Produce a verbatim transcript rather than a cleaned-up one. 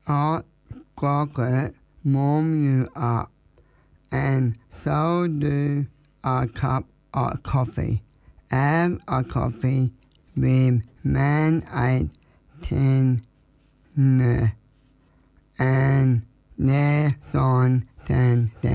hot chocolate warm you up, and so do a cup of coffee. Have a coffee with man eight ten and there's on ten